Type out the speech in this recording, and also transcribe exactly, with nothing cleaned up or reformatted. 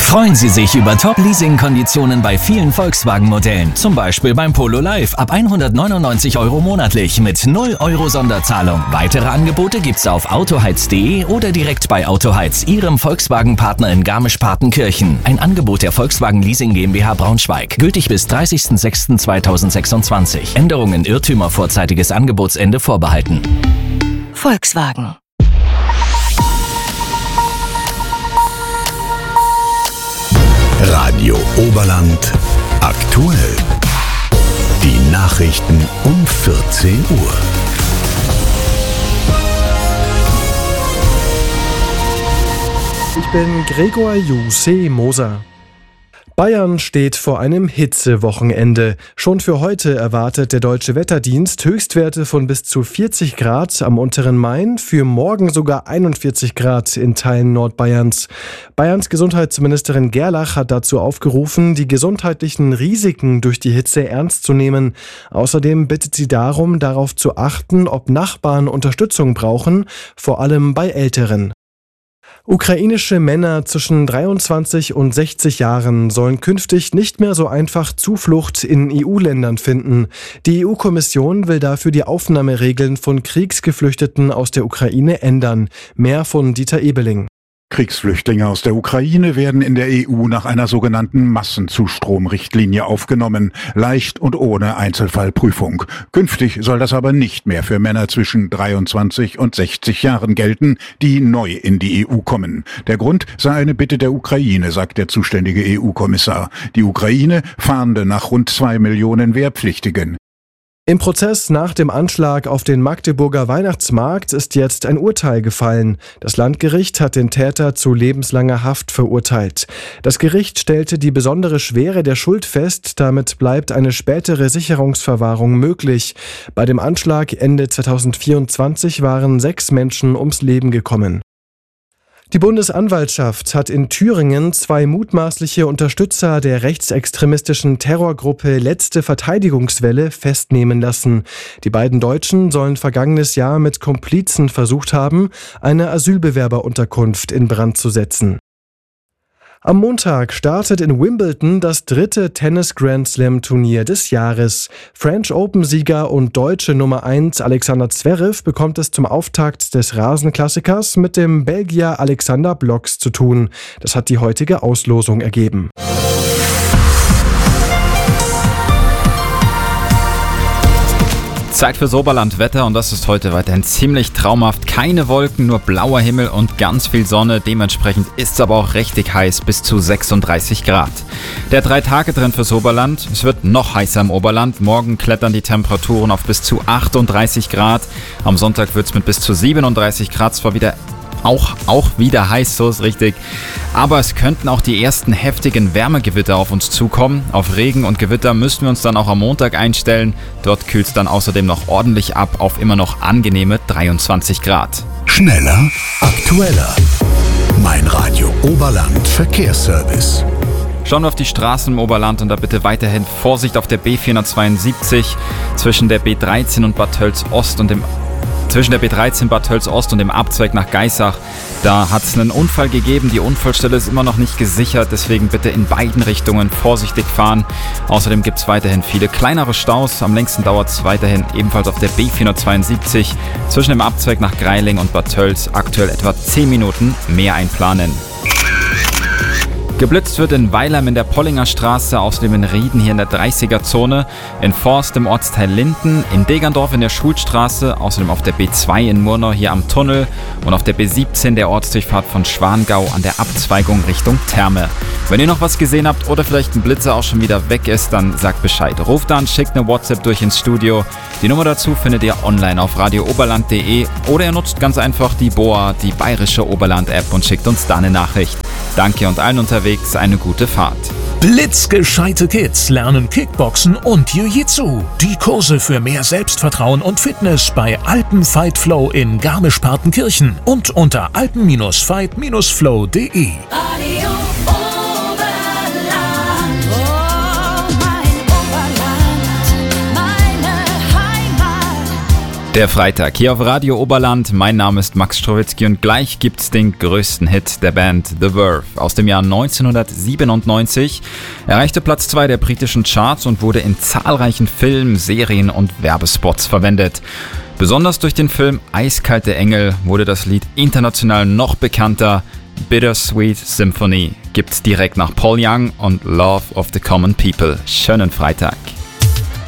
Freuen Sie sich über Top-Leasing-Konditionen bei vielen Volkswagen-Modellen. Zum Beispiel beim Polo Live ab hundertneunundneunzig Euro monatlich mit null Euro Sonderzahlung. Weitere Angebote gibt's auf autoheiz punkt de oder direkt bei Autoheiz, Ihrem Volkswagen-Partner in Garmisch-Partenkirchen. Ein Angebot der Volkswagen Leasing GmbH Braunschweig. Gültig bis dreißigster sechster zweitausendsechsundzwanzig. Änderungen, Irrtümer, vorzeitiges Angebotsende vorbehalten. Volkswagen. Radio Oberland aktuell. Die Nachrichten um vierzehn Uhr. Ich bin Gregor Jussi Moser. Bayern steht vor einem Hitzewochenende. Schon für heute erwartet der Deutsche Wetterdienst Höchstwerte von bis zu vierzig Grad am unteren Main, für morgen sogar einundvierzig Grad in Teilen Nordbayerns. Bayerns Gesundheitsministerin Gerlach hat dazu aufgerufen, die gesundheitlichen Risiken durch die Hitze ernst zu nehmen. Außerdem bittet sie darum, darauf zu achten, ob Nachbarn Unterstützung brauchen, vor allem bei Älteren. Ukrainische Männer zwischen dreiundzwanzig und sechzig Jahren sollen künftig nicht mehr so einfach Zuflucht in E U-Ländern finden. Die E U-Kommission will dafür die Aufnahmeregeln von Kriegsgeflüchteten aus der Ukraine ändern. Mehr von Dieter Ebeling. Kriegsflüchtlinge aus der Ukraine werden in der E U nach einer sogenannten Massenzustromrichtlinie aufgenommen, leicht und ohne Einzelfallprüfung. Künftig soll das aber nicht mehr für Männer zwischen dreiundzwanzig und sechzig Jahren gelten, die neu in die E U kommen. Der Grund sei eine Bitte der Ukraine, sagt der zuständige E U-Kommissar. Die Ukraine fahnde nach rund zwei Millionen Wehrpflichtigen. Im Prozess nach dem Anschlag auf den Magdeburger Weihnachtsmarkt ist jetzt ein Urteil gefallen. Das Landgericht hat den Täter zu lebenslanger Haft verurteilt. Das Gericht stellte die besondere Schwere der Schuld fest, damit bleibt eine spätere Sicherungsverwahrung möglich. Bei dem Anschlag Ende zweitausendvierundzwanzig waren sechs Menschen ums Leben gekommen. Die Bundesanwaltschaft hat in Thüringen zwei mutmaßliche Unterstützer der rechtsextremistischen Terrorgruppe Letzte Verteidigungswelle festnehmen lassen. Die beiden Deutschen sollen vergangenes Jahr mit Komplizen versucht haben, eine Asylbewerberunterkunft in Brand zu setzen. Am Montag startet in Wimbledon das dritte Tennis-Grand-Slam-Turnier des Jahres. French Open-Sieger und deutsche Nummer eins Alexander Zverev bekommt es zum Auftakt des Rasenklassikers mit dem Belgier Alexander Blocks zu tun. Das hat die heutige Auslosung ergeben. Zeit fürs Oberlandwetter und das ist heute weiterhin ziemlich traumhaft. Keine Wolken, nur blauer Himmel und ganz viel Sonne. Dementsprechend ist es aber auch richtig heiß, bis zu sechsunddreißig Grad. Der drei-Tage-Trend fürs Oberland. Es wird noch heißer im Oberland. Morgen klettern die Temperaturen auf bis zu achtunddreißig Grad. Am Sonntag wird es mit bis zu siebenunddreißig Grad zwar wieder Auch, auch wieder heiß, so ist richtig. Aber es könnten auch die ersten heftigen Wärmegewitter auf uns zukommen. Auf Regen und Gewitter müssen wir uns dann auch am Montag einstellen. Dort kühlt es dann außerdem noch ordentlich ab auf immer noch angenehme dreiundzwanzig Grad. Schneller, aktueller. Mein Radio Oberland Verkehrsservice. Schauen wir auf die Straßen im Oberland und da bitte weiterhin Vorsicht auf der B vierhundertzweiundsiebzig zwischen der B dreizehn und Bad Tölz Ost und dem Zwischen der B dreizehn Bad Tölz Ost und dem Abzweig nach Geissach, da hat es einen Unfall gegeben. Die Unfallstelle ist immer noch nicht gesichert, deswegen bitte in beiden Richtungen vorsichtig fahren. Außerdem gibt es weiterhin viele kleinere Staus. Am längsten dauert es weiterhin ebenfalls auf der B vierhundertzweiundsiebzig zwischen dem Abzweig nach Greiling und Bad Tölz. Aktuell etwa zehn Minuten mehr einplanen. Geblitzt wird in Weilheim in der Pollinger Straße, außerdem in Rieden hier in der dreißiger-Zone, in Forst im Ortsteil Linden, in Degerndorf in der Schulstraße, außerdem auf der B zwei in Murnau hier am Tunnel und auf der B siebzehn der Ortsdurchfahrt von Schwangau an der Abzweigung Richtung Therme. Wenn ihr noch was gesehen habt oder vielleicht ein Blitzer auch schon wieder weg ist, dann sagt Bescheid. Ruft an, schickt eine WhatsApp durch ins Studio. Die Nummer dazu findet ihr online auf radio oberland punkt de oder ihr nutzt ganz einfach die B O A, die bayerische Oberland-App und schickt uns da eine Nachricht. Danke und allen unterwegs eine gute Fahrt. Blitzgescheite Kids lernen Kickboxen und Jiu-Jitsu. Die Kurse für mehr Selbstvertrauen und Fitness bei Alpen Fight Flow in Garmisch-Partenkirchen und unter alpen Fight Flow punkt de. Der Freitag hier auf Radio Oberland. Mein Name ist Max Strowitzki und gleich gibt's den größten Hit der Band The Verve. Aus dem Jahr neunzehnhundertsiebenundneunzig erreichte Platz zwei der britischen Charts und wurde in zahlreichen Filmen, Serien und Werbespots verwendet. Besonders durch den Film Eiskalte Engel wurde das Lied international noch bekannter. Bittersweet Symphony gibt's direkt nach Paul Young und Love of the Common People. Schönen Freitag.